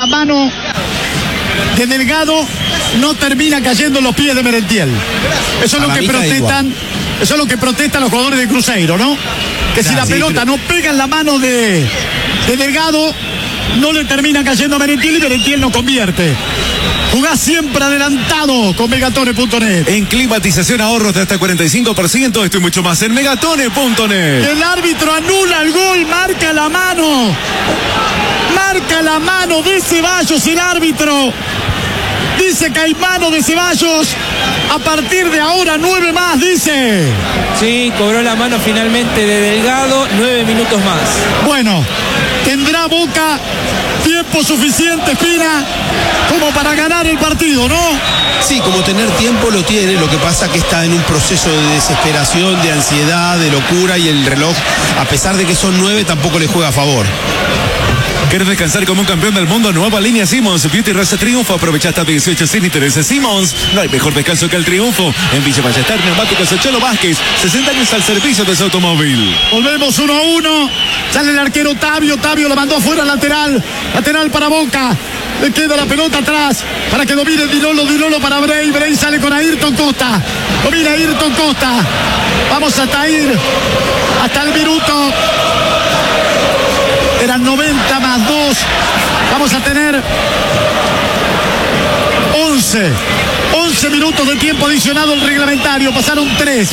mano de Delgado no termina cayendo en los pies de Merentiel. Eso es lo que protestan. Eso es lo que protestan los jugadores de Cruzeiro, ¿no? Que si la pelota no pega en la mano de Delgado, no le termina cayendo a Merentiel y Merentiel no convierte. Jugás siempre adelantado con Megatone.net. En climatización ahorros de hasta 45%. Esto y mucho más en Megatone.net. El árbitro anula el gol, marca la mano. Marca la mano de Ceballos el árbitro. Dice que hay mano de Ceballos. A partir de ahora 9 más, dice. Sí, cobró la mano finalmente de Delgado. 9 minutos más. Bueno, tendrá Boca tiempo suficiente, Espina, como para ganar el partido, ¿no? Sí, como tener tiempo lo tiene. Lo que pasa que está en un proceso de desesperación, de ansiedad, de locura, y el reloj, a pesar de que son 9, tampoco le juega a favor. ¿Quieres descansar como un campeón del mundo? Nueva línea Simmons Beauty Raza Triunfo. Aprovecha hasta 18 sin intereses. Simmons, no hay mejor descanso que el triunfo. En Villa Ballester, Neumáticos El Cholo Vázquez, 60 años al servicio de su automóvil. Volvemos 1-1. Sale el arquero Otavio. Otavio lo mandó afuera, lateral para Boca. Le queda la pelota atrás para que domine Dinolo. Dinolo para Bray. Bray sale con Ayrton Costa. Domina Ayrton Costa. Vamos hasta ir hasta el minuto. Eran 90 más 2. Vamos a tener 11 minutos de tiempo adicionado al reglamentario. Pasaron 3.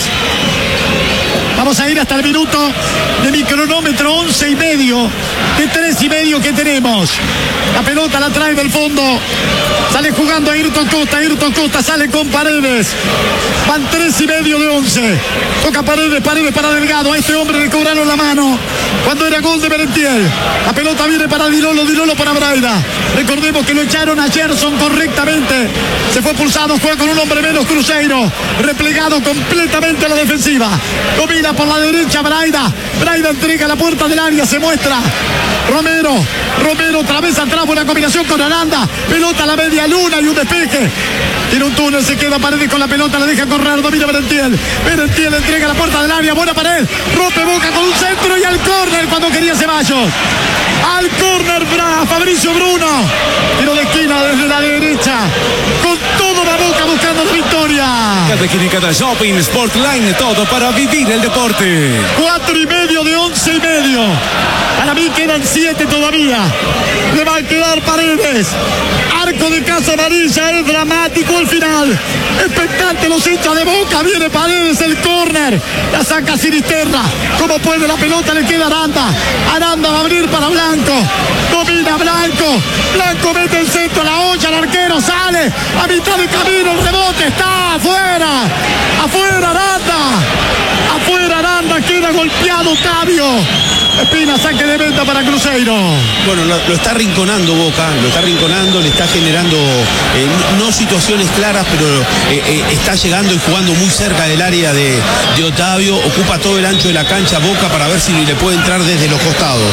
Vamos a ir hasta el minuto de mi cronómetro, 11 y medio. De 3 y medio que tenemos. La pelota la trae del fondo. Sale jugando Ayrton Costa. Ayrton Costa sale con Paredes. Van 3 y medio de 11. Toca Paredes para Delgado. A este hombre le cobraron la mano cuando era gol de Merentiel. La pelota viene para Dinolo. Dinolo para Braida. Recordemos que lo echaron a Gerson correctamente. Se fue pulsado. Juega con un hombre menos Cruzeiro. Replegado completamente a la defensiva. Domina por la derecha Braida. Braida entrega la puerta del área. Se muestra Romero otra vez atrás. Buena combinación con Aranda. Pelota a la media luna y un despeje. Tiene un túnel. Se queda Paredes con la pelota. La deja correr. Domina Merentiel. Merentiel entrega la puerta del área. Buena pared. Rompe Boca con un centro y al córner cuando quería Ceballos. Al córner Fabricio Bruno. Tiro de esquina desde la derecha. Con todo la Boca buscando la victoria. Cada esquina y cada shopping, Sportline, todo para vivir el deporte. 4 y medio de 11 y medio. Para mí quedan 7 todavía. Le va a quedar Paredes. Arco de Casa Amarilla. Es dramático el final. Expectante los hinchas de Boca. Viene Paredes, el córner. La saca Sinisterra. Como puede la pelota, le queda Aranda. Aranda va a abrir para Blanco. Domina Blanco. Blanco mete el centro a la olla. El arquero sale. A mitad de camino el rebote. Está afuera. Afuera Aranda. Afuera Aranda. Queda golpeado Otavio. Espina, saque de venta para Cruzeiro. Bueno, lo está rinconando Boca, lo está rinconando, le está generando no situaciones claras, pero está llegando y jugando muy cerca del área de Otavio. Ocupa todo el ancho de la cancha Boca para ver si le puede entrar desde los costados.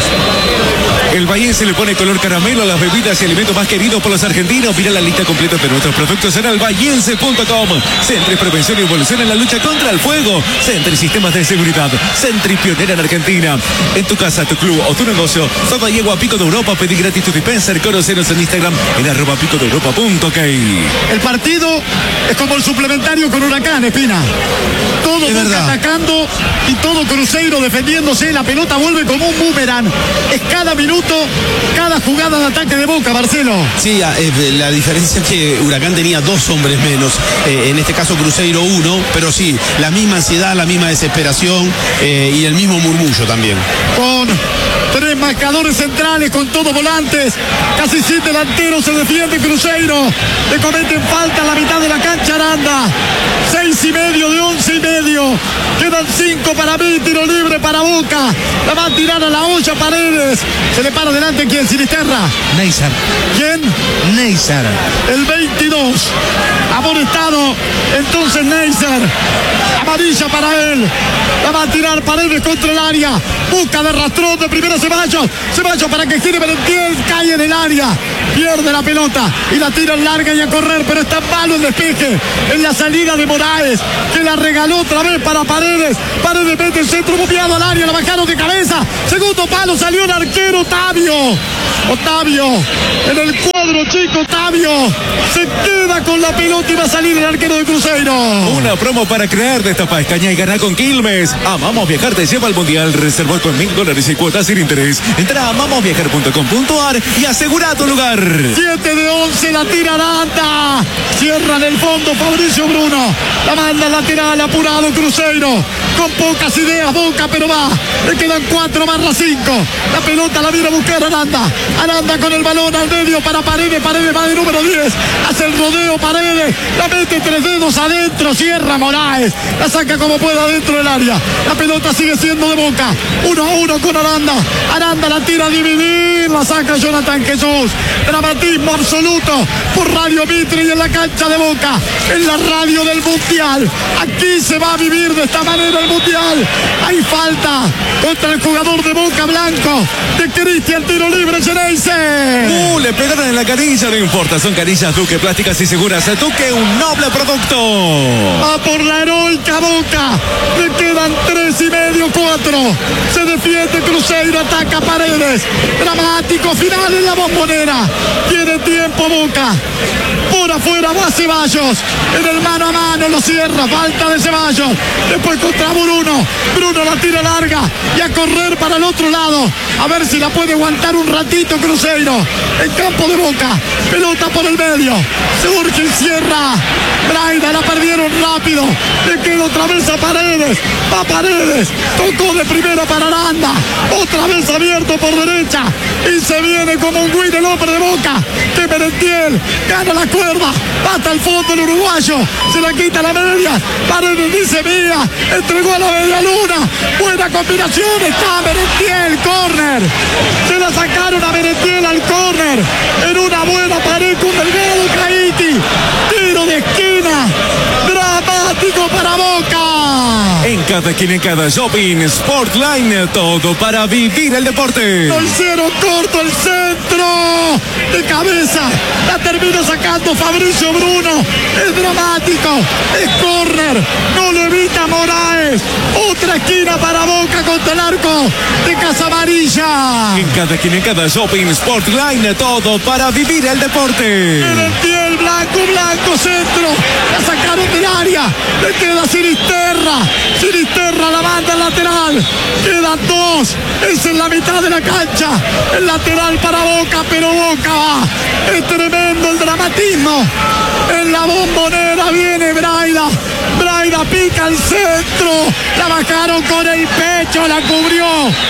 El Bahiense le pone color caramelo a las bebidas y alimentos más queridos por los argentinos. Mira la lista completa de nuestros productos en albahiense.com. Sentry Prevención y Evolución en la lucha contra el fuego. Sentry Sistemas de Seguridad. Sentry pionera en Argentina. En tu casa, tu club o tu negocio. Soda y agua Pico de Europa. Pedí gratis tu dispenser. Conocenos en Instagram en @picodeuropa.ok. El partido es como el suplementario con Huracán, Espina. Todo Boca atacando y todo Cruzeiro defendiéndose. La pelota vuelve como un boomerang. Es cada minuto, cada jugada de ataque de Boca, Marcelo. Sí, la diferencia es que Huracán tenía 2 hombres menos. En este caso Cruzeiro 1. Pero sí, la misma ansiedad, la misma desesperación y el mismo murmullo también. Con 3 marcadores centrales, con todos volantes, casi sin delanteros, se defiende Cruzeiro. Le cometen falta en la mitad de la cancha Aranda. 6 y medio de 11 y medio. Quedan 5 para mí, tiro libre para Boca. La va a tirar a la olla Paredes. Se le para adelante, ¿quién? Sinisterra. Neisser. ¿Quién? Neisser. El 22. Amonestado. Entonces Neisser. Amarilla para él. La va a tirar Paredes contra el área. Busca de rastrón de primera Ceballos. Ceballos para que gire Merentiel. Cae en el área. Pierde la pelota y la tira en larga y a correr. Pero está malo el despeje en la salida de Moraes, que la regaló otra vez para Paredes. Paredes mete el centro bufiado al área. La bajaron de cabeza. Segundo palo. Salió el arquero Otavio. Otavio en el chico Otavio se queda con la pelota y va a salir el arquero de Cruzeiro. Una promo para crear, destapa Escaña y ganar con Quilmes. Amamos Viajar te lleva al Mundial. Reservó con $1.000 y cuotas sin interés. Entra a amamosviajar.com.ar y asegura tu lugar. 7 de 11 la tira Aranda. Cierra en el fondo Fabricio Bruno. La manda lateral, apurado Cruzeiro. Con pocas ideas Boca, pero va. Le quedan 4/5. La pelota la viene a buscar Aranda. Aranda con el balón al medio para Paredes. Paredes va de número 10. Hace el rodeo Paredes. La mete 3 dedos adentro. Cierra Moraes. La saca como pueda dentro del área. La pelota sigue siendo de Boca. 1-1 con Aranda. Aranda la tira a dividir. La saca Jonathan Jesús. Dramatismo absoluto por Radio Mitre y en la cancha de Boca. En la radio del Mundial. Aquí se va a vivir de esta manera el Mundial. Hay falta contra el jugador de Boca Blanco. De Cristian, tiro libre Geneise. Le pegaron en la canilla, no importa. Son canillas Duque, plásticas y seguras. Duque, un noble producto. Va por la heroica Boca. Le quedan 3,5, 4. Se defiende Cruzeiro, ataca Paredes. Dramático final en la Bombonera. Tiene tiempo Boca. Por afuera va Ceballos. En el mano a mano lo cierra. Falta de Ceballos. Después contra Bruno. Bruno la tira larga. Y a correr para el otro lado. A ver si la puede aguantar un ratito Cruzeiro. En campo de Boca. Pelota por el medio. Se urge y cierra. Braida la perdieron rápido. Le queda otra vez a Paredes. Va Paredes. Tocó de primera para Aranda. Otra vez abierto por derecha. Y se viene como un Guido el hombre de Boca. Que Merentiel gana la cuerda. Va hasta el fondo el uruguayo. Se la quita la media. Paredes dice mía. Entregó a la media luna. Buena combinación. Está Merentiel. Córner. Se la sacaron a Merentiel al córner. En una buena pared con Delgado Caiti. Tiro de esquina. Dramático para Boca. En cada esquina, en cada shopping, Sportline, todo para vivir el deporte. Lo hicieron corto el centro. De cabeza. La termina sacando Fabricio Bruno. Es dramático. Es córner. No lo evita Moraes. Otra esquina para Boca contra el arco de Casa Amarilla. En cada esquina, en cada shopping, Sportline, todo para vivir el deporte. En el pie el blanco, centro. La sacaron del área. Le queda Sinisterra. Sinisterra la banda lateral. Quedan 2. Es en la mitad de la cancha. El lateral para Boca, pero Boca va. Es tremendo el dramatismo. En la Bombonera viene Braida. Braida pica al centro. La bajaron con el pecho. La cubrió.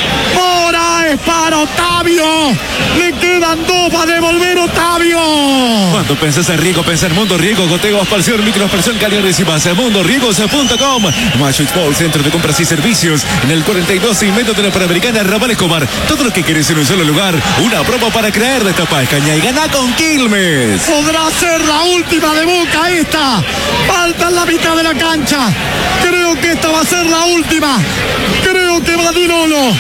Moraes para Otavio. Le quedan 2. Va a devolver Otavio. Cuando pensás en riego, pensá en Mundo Riego. Goteo, aspersión, microaspersión, calidades y más. MundoRiegos.com. Magic Ball, centro de compras y servicios. En el 42 y medio de la Panamericana, Raval Escobar. Todo lo que querés en un solo lugar. Una promo para creer, destapa Escaña y gana con Quilmes. Podrá ser la última de Boca esta. Falta en la mitad de la cancha. Creo que esta va a ser la última. Creo que va Di Lolo.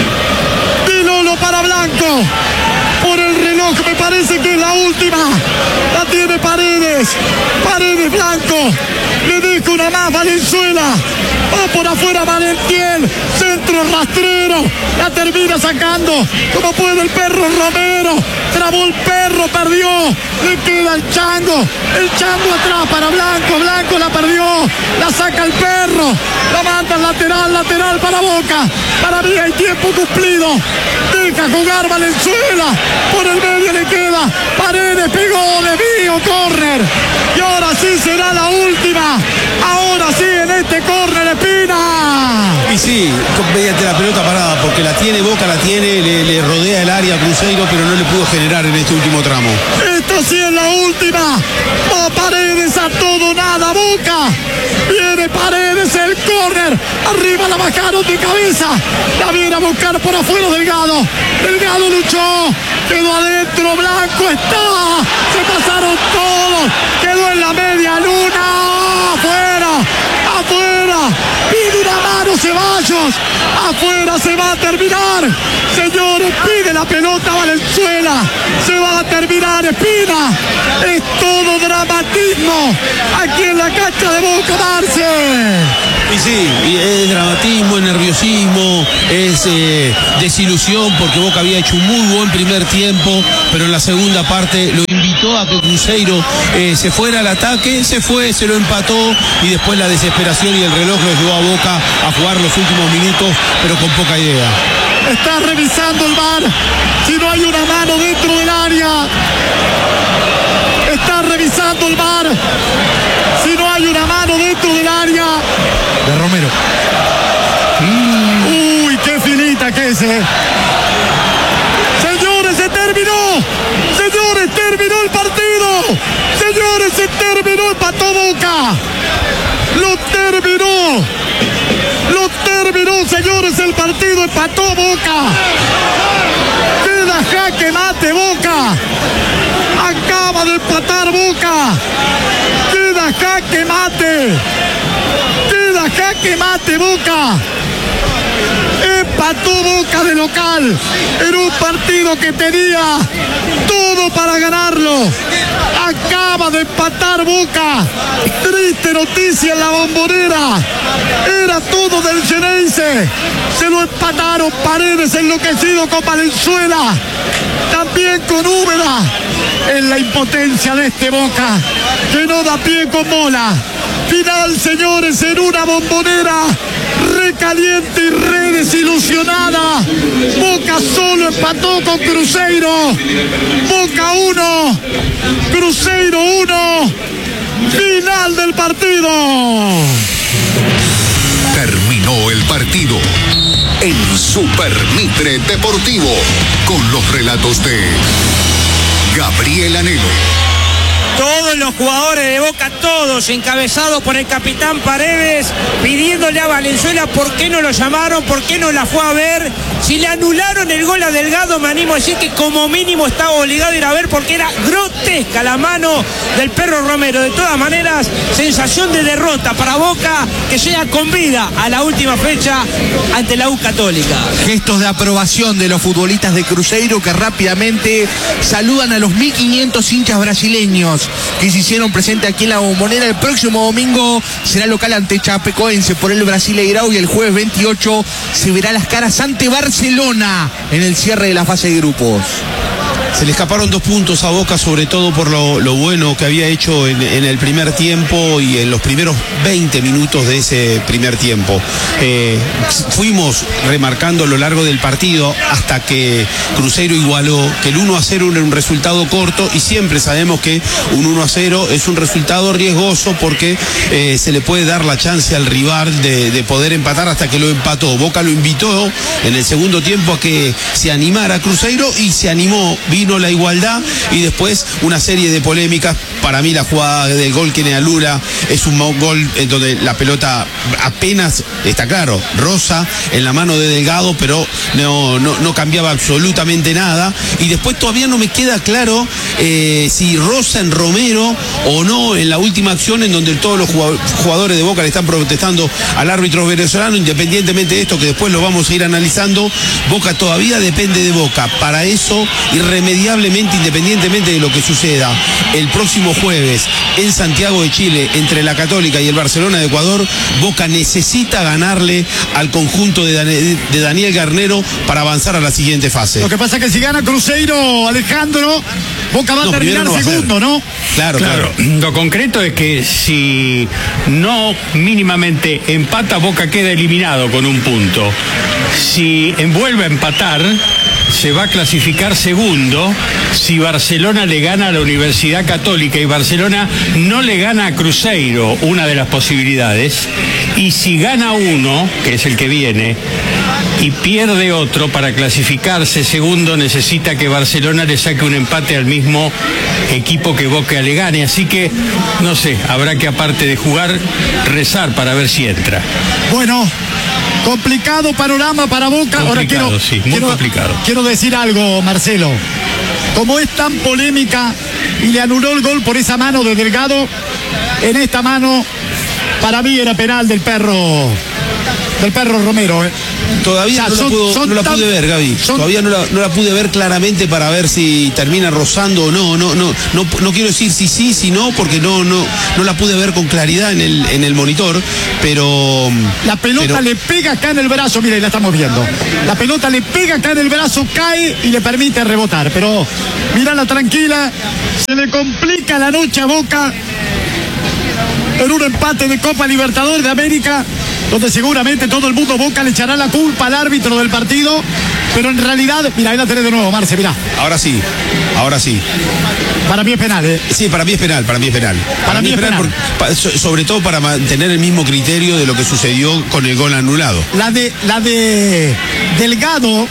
Di Lolo para Blanco. Por el reloj me parece que es la última. La tiene Paredes. Paredes Blanco. Le deja una más Valenzuela. Va por afuera Merentiel. Centro rastrero. La termina sacando como puede el perro Romero. Trabó el perro, perdió. Le queda el Chango. El Chango atrás para Blanco. Blanco la perdió. La saca el perro. La manda al lateral, lateral para Boca. Para mí hay tiempo cumplido. Deja jugar Valenzuela. Por el medio le queda. Paredes pegó de mío, córner. Y ahora sí será la última. Ahora sí en este córner Espina. Y sí, mediante la pelota parada, porque la tiene Boca, la tiene, le rodea el área a Cruzeiro, pero no le pudo generar en este último tramo. Esta sí es la última. Va Paredes a todo nada, Boca. Viene Paredes, el córner. Arriba la bajaron de cabeza. La viene a buscar por afuera Delgado. Delgado luchó. Quedó adentro, Blanco está. Se pasaron todos. Quedó en la media luna. Afuera. Afuera. Pide una mano Ceballos. Afuera se va a terminar. Señores, pide la pelota Valenzuela. Se va a terminar Espina. Es todo dramatismo. Aquí en la cancha de Boca, Marce. Y sí, y es dramatismo, es nerviosismo, es desilusión porque Boca había hecho un muy buen primer tiempo, pero en la segunda parte lo invitó invitó a que Cruzeiro se fuera al ataque, se fue, se lo empató y después la desesperación y el reloj lo llevó a Boca a jugar los últimos minutos, pero con poca idea. Está revisando el VAR si no hay una mano dentro del área. Está revisando el VAR si no hay una mano dentro del área. De Romero. Uy, qué finita que es, Señores, se terminó. Señores, terminó el partido. Señores, se terminó, empató Boca. Lo terminó, señores, el partido, empató Boca. Queda jaque mate Boca. Acaba de empatar Boca. Queda jaque mate Boca. Empató Boca de local en un partido que tenía todo para ganarlo. Acaba de empatar Boca. Triste noticia en la Bombonera. Era todo del Xeneize. Se lo empataron. Paredes enloquecido con Valenzuela. También con Úbeda. En la impotencia de este Boca que no da pie con bola. Final, señores, en una Bombonera recaliente y redesilusionada. Boca solo empató con Cruzeiro. Boca 1, Cruzeiro 1. Final del partido. Terminó el partido en Super Mitre Deportivo con los relatos de Gabriel Anelo. Todos los jugadores de Boca, todos encabezados por el capitán Paredes, pidiéndole a Valenzuela por qué no lo llamaron, por qué no la fue a ver. Si le anularon el gol a Delgado, me animo a decir que como mínimo estaba obligado a ir a ver porque era grotesca la mano del Perro Romero. De todas maneras, sensación de derrota para Boca, que llega con vida a la última fecha ante la U Católica. Gestos de aprobación de los futbolistas de Cruzeiro que rápidamente saludan a los 1.500 hinchas brasileños que se hicieron presente aquí en la Bombonera. El próximo domingo será local ante Chapecoense por el Brasileirao y el jueves 28 se verá las caras ante Barcelona en el cierre de la fase de grupos. Se le escaparon 2 puntos a Boca, sobre todo por lo bueno que había hecho en el primer tiempo y en los primeros 20 minutos de ese primer tiempo. Fuimos remarcando a lo largo del partido hasta que Cruzeiro igualó, que el 1-0 era un resultado corto y siempre sabemos que un 1-0 es un resultado riesgoso porque se le puede dar la chance al rival de poder empatar hasta que lo empató. Boca lo invitó en el segundo tiempo a que se animara Cruzeiro y se animó, vino la igualdad y después una serie de polémicas. Para mí la jugada del gol que Lula es un gol en donde la pelota apenas, está claro, rosa en la mano de Delgado, pero no cambiaba absolutamente nada. Y después todavía no me queda claro si rosa en Romero o no en la última acción en donde todos los jugadores de Boca le están protestando al árbitro venezolano. Independientemente de esto, que después lo vamos a ir analizando, Boca todavía depende de Boca. Para eso, irremediablemente, independientemente de lo que suceda el próximo jueves en Santiago de Chile entre la Católica y el Barcelona de Ecuador, Boca necesita ganarle al conjunto de Daniel Garnero para avanzar a la siguiente fase. Lo que pasa es que si gana Cruzeiro, Alejandro, Boca va a terminar segundo, ¿no? Claro. Lo concreto es que si no mínimamente empata, Boca queda eliminado con 1 punto. Si vuelve a empatar, se va a clasificar segundo. Si Barcelona le gana a la Universidad Católica y Barcelona no le gana a Cruzeiro, una de las posibilidades, y si gana uno, que es el que viene, y pierde otro, para clasificarse segundo necesita que Barcelona le saque un empate al mismo equipo que Boca le gane. Así que, no sé, habrá que, aparte de jugar, rezar para ver si entra. Bueno, complicado panorama para Boca. Complicado, ahora complicado. Quiero decir algo, Marcelo. Como es tan polémica y le anuló el gol por esa mano de Delgado, en esta mano para mí era penal del Perro. del Perro Romero. Todavía no la pude ver, Gaby. Todavía no la pude ver claramente para ver si termina rozando o no. No quiero decir si sí, si no, porque no la pude ver con claridad en el monitor, pero... La pelota le pega acá en el brazo, mire, la estamos viendo. La pelota le pega acá en el brazo, cae y le permite rebotar, pero mírala tranquila, se le complica la noche a Boca en un empate de Copa Libertadores de América, donde seguramente todo el mundo Boca le echará la culpa al árbitro del partido, pero en realidad, mira, ahí la tenés de nuevo, Marce, mirá. Ahora sí. Para mí es penal, ¿eh? Sí, para mí es penal. Para mí es penal, sobre todo para mantener el mismo criterio de lo que sucedió con el gol anulado. La de Delgado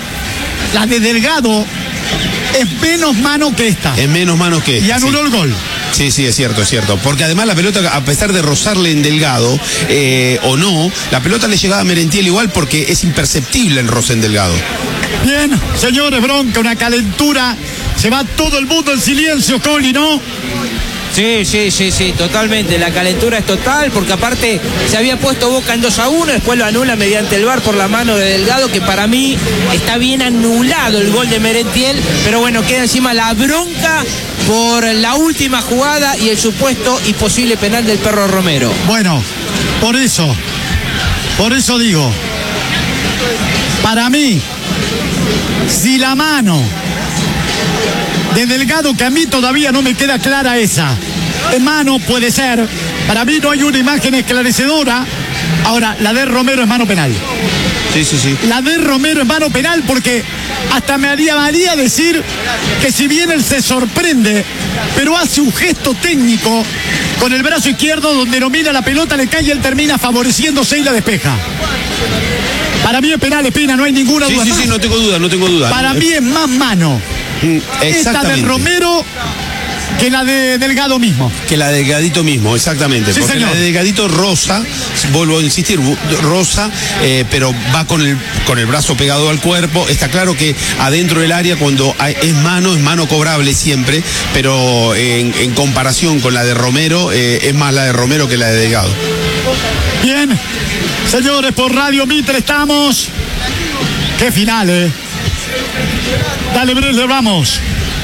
es menos mano que esta. Es menos mano que esta. Y anuló el gol. Sí, es cierto. Porque además la pelota, a pesar de rozarle en Delgado, o no, la pelota le llegaba a Merentiel igual porque es imperceptible el roce en Delgado. Bien, señores, bronca, una calentura. Se va todo el mundo en silencio, Coli, ¿no? Sí, totalmente. La calentura es total, porque aparte se había puesto Boca en 2-1, después lo anula mediante el VAR por la mano de Delgado, que para mí está bien anulado el gol de Merentiel, pero bueno, queda encima la bronca por la última jugada y el supuesto y posible penal del Perro Romero. Bueno, por eso digo, para mí, si la mano de Delgado, que a mí todavía no me queda clara esa, de mano puede ser, para mí no hay una imagen esclarecedora. Ahora, la de Romero es mano penal. Sí. La de Romero es mano penal, porque hasta me haría decir que si bien él se sorprende, pero hace un gesto técnico con el brazo izquierdo donde no mira la pelota, le cae y él termina favoreciéndose y la despeja. Para mí es penal, Espina, no hay ninguna duda. Sí, no tengo duda. Para mí es más mano esta de Romero que la de Delgado mismo. Que la de Delgadito mismo, exactamente. Sí, porque señor. La de Delgadito rosa, vuelvo a insistir, rosa, pero va con el brazo pegado al cuerpo. Está claro que adentro del área, cuando es mano cobrable siempre, pero en comparación con la de Romero, es más la de Romero que la de Delgado. Bien, señores, por Radio Mitre estamos. Qué final, ¿eh? Dale, Bresler, vamos.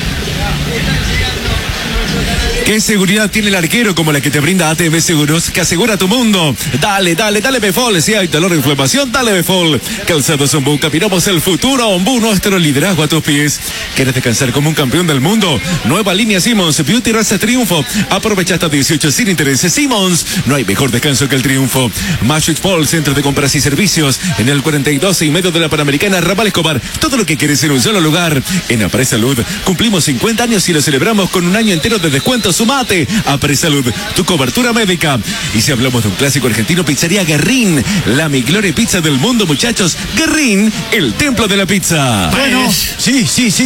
¿Qué seguridad tiene el arquero como la que te brinda ATV Seguros, que asegura tu mundo? Dale Befol, si hay dolor o inflamación, dale Befol. Calzados Ombú, caminamos el futuro, Ombú, nuestro liderazgo a tus pies. ¿Quieres descansar como un campeón del mundo? Nueva línea Simmons, Beauty Raza Triunfo. Aprovecha hasta 18 sin intereses. Simmons, no hay mejor descanso que el triunfo. Magic Fall, centro de compras y servicios, en el 42 y medio de la Panamericana, Raval Escobar. Todo lo que quieres en un solo lugar. En Apresalud, cumplimos 50 años y lo celebramos con un año entero de descuento. Sumate a Presalud, tu cobertura médica. Y si hablamos de un clásico argentino, Pizzería Guerrín, la mejor pizza del mundo, muchachos. Guerrín, el templo de la pizza. Bueno, sí.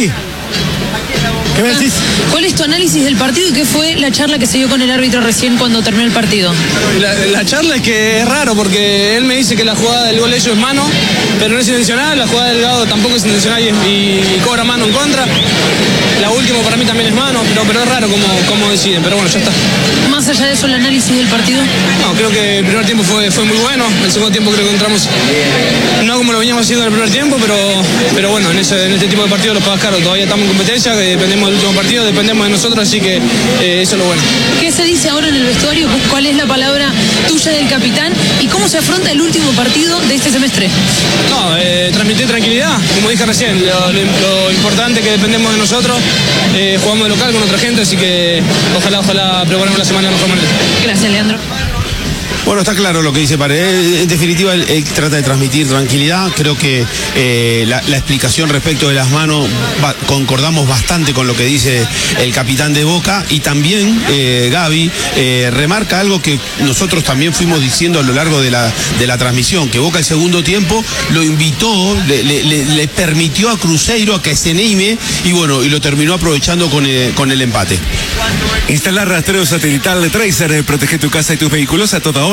¿Qué me decís? ¿Cuál es tu análisis del partido y qué fue la charla que se dio con el árbitro recién cuando terminó el partido? La charla es que es raro porque él me dice que la jugada del gol de ellos es mano, pero no es intencional. La jugada del Delgado tampoco es intencional y cobra mano en contra. La última para mí también es mano, pero es raro cómo deciden. Pero bueno, ya está. Más allá de eso, el análisis del partido. No, creo que el primer tiempo fue muy bueno. El segundo tiempo creo que entramos no como lo veníamos haciendo en el primer tiempo, pero bueno, en este tipo de partidos los pagas caro. Todavía estamos en competencia, que dependemos del último partido, dependemos de nosotros, así que eso es lo bueno. ¿Qué se dice ahora en el vestuario? ¿Cuál es la palabra tuya del capitán? ¿Y cómo se afronta el último partido de este semestre? No, transmitir tranquilidad, como dije recién, lo importante que dependemos de nosotros, jugamos de local con otra gente, así que ojalá preparemos la semana de mejor manera. Gracias, Leandro. Bueno, está claro lo que dice Paredes. En definitiva, él trata de transmitir tranquilidad. Creo que la explicación respecto de las manos, concordamos bastante con lo que dice el capitán de Boca. Y también, Gaby, remarca algo que nosotros también fuimos diciendo a lo largo de la transmisión, que Boca el segundo tiempo lo invitó, le permitió a Cruzeiro a que se anime y bueno, y lo terminó aprovechando con el empate. Instalar rastreo satelital de Tracer, protege tu casa y tus vehículos a toda hora.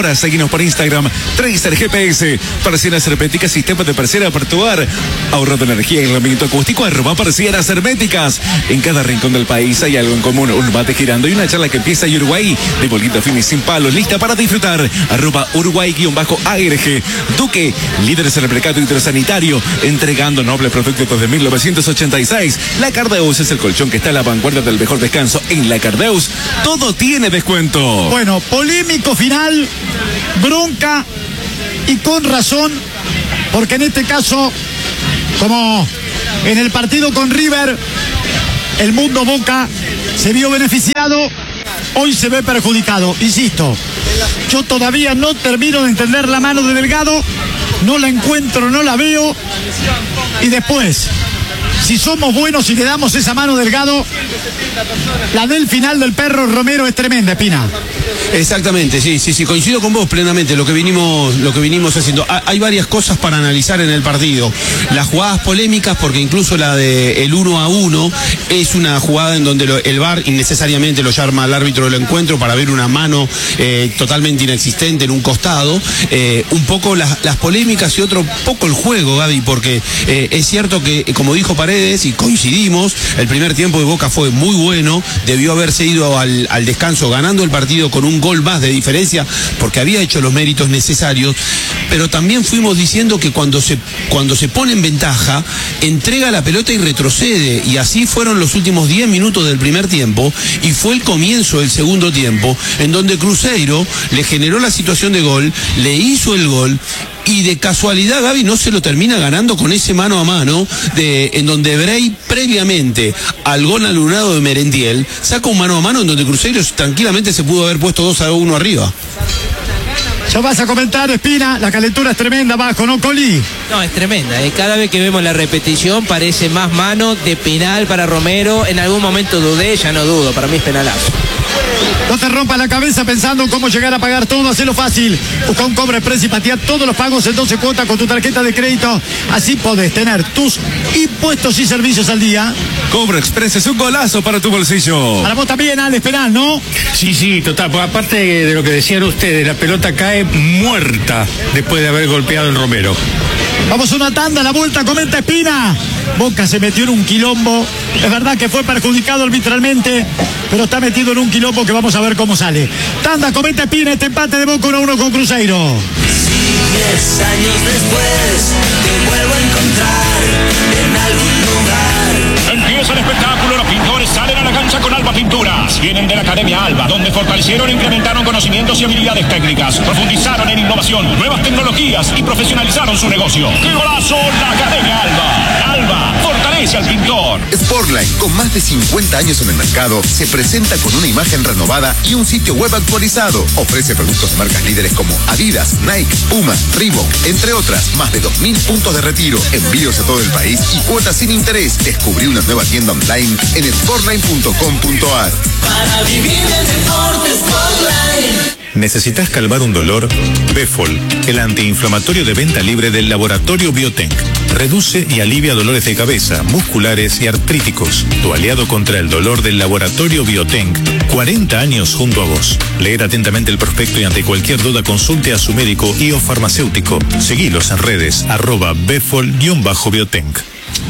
Ahora seguimos por Instagram, Tracer GPS, persianas herméticas, sistema de persiana Apertuar, ahorrando energía y aislamiento acústico, @persianas herméticas. En cada rincón del país hay algo en común, un mate girando y una charla que empieza en Uruguay, de bolita fina y sin palos, lista para disfrutar, @Uruguay_ARG. Duque, líderes en el mercado hidrosanitario, entregando nobles productos desde 1986. La Cardeus es el colchón que está a la vanguardia del mejor descanso. En la Cardeus, todo tiene descuento. Bueno, polémico final, bronca y con razón, porque en este caso, como en el partido con River, el mundo Boca se vio beneficiado, hoy se ve perjudicado. Insisto, yo todavía no termino de entender la mano de Delgado, no la encuentro, no la veo, y después, si somos buenos y le damos esa mano Delgado, la del final del Perro Romero es tremenda, Espina. Exactamente, sí, coincido con vos plenamente, lo que vinimos haciendo. Hay varias cosas para analizar en el partido. Las jugadas polémicas, porque incluso la de el 1-1 es una jugada en donde el VAR innecesariamente lo llama al árbitro del encuentro para ver una mano totalmente inexistente en un costado. Un poco las polémicas y otro poco el juego, Gaby, porque es cierto que, como dijo Paredes, y coincidimos, el primer tiempo de Boca fue muy bueno, debió haberse ido al descanso ganando el partido con un gol más de diferencia, porque había hecho los méritos necesarios, pero también fuimos diciendo que cuando se pone en ventaja, entrega la pelota y retrocede, y así fueron los últimos 10 minutos del primer tiempo, y fue el comienzo del segundo tiempo, en donde Cruzeiro le generó la situación de gol, le hizo el gol, y de casualidad Gaby no se lo termina ganando con ese mano a mano en donde Brey, previamente al gol anulado de Merentiel, saca un mano a mano en donde Cruzeiro tranquilamente se pudo haber puesto 2-1 arriba. Ya vas a comentar, Espina, la calentura es tremenda abajo, ¿no, Coli? No, es tremenda. Cada vez que vemos la repetición parece más mano de penal para Romero. En algún momento dudé, ya no dudo, para mí es penalazo. No te rompas la cabeza pensando en cómo llegar a pagar todo, hacelo fácil. Busca un Cobra Express y patía todos los pagos en 12 cuotas con tu tarjeta de crédito. Así podés tener tus impuestos y servicios al día. Cobra Express es un golazo para tu bolsillo. Para vos también, Alex, penal, ¿no? Sí, total. Porque aparte de lo que decían ustedes, la pelota cae muerta después de haber golpeado el Romero. Vamos a una tanda, la vuelta, comenta Espina. Boca se metió en un quilombo. Es verdad que fue perjudicado arbitralmente, pero está metido en un quilombo que vamos a ver cómo sale. Tanda, comenta Espina, este empate de Boca 1-1 con Cruzeiro. Si 10 años después te vuelvo a encontrar en algún lugar. Empieza el espectáculo, los pintores salen a la cancha con Alba Pinturas. Vienen de la Academia Alba, donde fortalecieron e incrementaron conocimientos y habilidades técnicas. Profundizaron en innovación, nuevas tecnologías y profesionalizaron su negocio. ¡Qué golazo! La Academia Alba. Alba fortalece al pintor. Sportline, con más de 50 años en el mercado, se presenta con una imagen renovada y un sitio web actualizado. Ofrece productos de marcas líderes como Adidas, Nike, Puma, Reebok, entre otras. Más de 2.000 puntos de retiro, envíos a todo el país y cuotas sin interés. Descubrí una nueva tienda online en sportline.com.ar. Para vivir el deporte Sportline. ¿Necesitas calmar un dolor? Befol, el antiinflamatorio de venta libre del laboratorio Biotenc. Reduce y alivia dolores de cabeza, musculares y artríticos. Tu aliado contra el dolor del laboratorio Biotenc. 40 años junto a vos. Leer atentamente el prospecto y ante cualquier duda consulte a su médico y o farmacéutico. Seguilos en redes @befol_biotenc.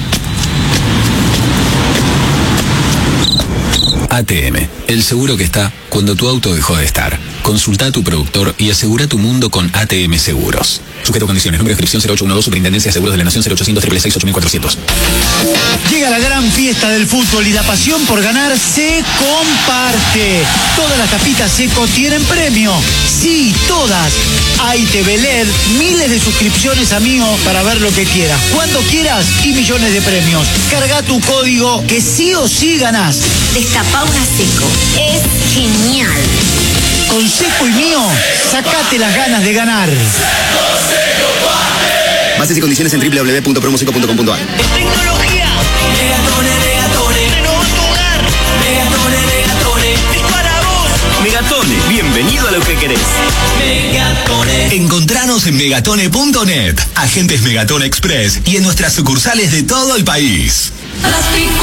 ATM, el seguro que está cuando tu auto dejó de estar. Consulta a tu productor y asegura tu mundo con ATM Seguros. Sujeto a condiciones. Número de inscripción 0812, Superintendencia de Seguros de la Nación 0800 666 8400. Llega la gran fiesta del fútbol y la pasión por ganar se comparte. Todas las tapitas Seco tienen premio. Sí, todas. Hay TV LED, miles de suscripciones a Mío para ver lo que quieras, cuando quieras y millones de premios. Carga tu código que sí o sí ganás. Destapá una Seco. Es genial. Con Seco y Mío, sacate las ganas de ganar. Bases y condiciones en www.promoseco.com.ar. Tecnología. Megatone. Renovó tu hogar. Megatone. Es para vos. Megatone, bienvenido a lo que querés. Megatone. Encontranos en megatone.net, agentes Megatone Express y en nuestras sucursales de todo el país.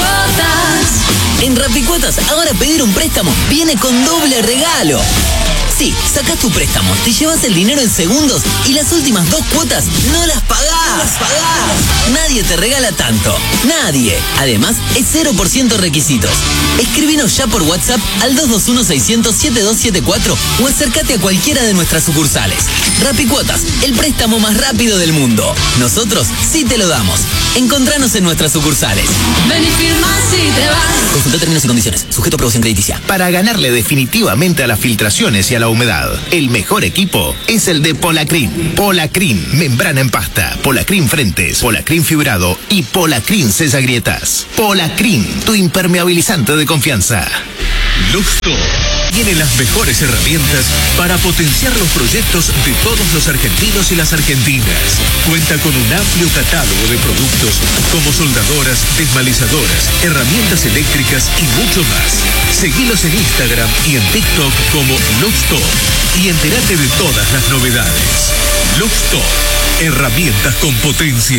Rapicuotas. En Rapicuotas, ahora pedir un préstamo viene con doble regalo. Sí, sacás tu préstamo, te llevas el dinero en segundos y las últimas 2 cuotas no las pagás. Nadie te regala tanto. Nadie. Además, es 0% requisitos. Escribinos ya por WhatsApp al 221-600-7274 o acércate a cualquiera de nuestras sucursales. Rapicuotas, el préstamo más rápido del mundo. Nosotros sí te lo damos. Encontranos en nuestras sucursales. Ven y firma si te vas. Consulta términos y condiciones. Sujeto a aprobación crediticia. Para ganarle definitivamente a las filtraciones y a la humedad, el mejor equipo es el de Polacrin. Polacrin, membrana en pasta, Polacrin frentes, Polacrin fibrado y Polacrin sella grietas. Polacrin, tu impermeabilizante de confianza. Luxto tiene las mejores herramientas para potenciar los proyectos de todos los argentinos y las argentinas. Cuenta con un amplio catálogo de productos como soldadoras, desmalizadoras, herramientas eléctricas y mucho más. Seguilos en Instagram y en TikTok como Luxto y entérate de todas las novedades. Luxto, herramientas con potencia.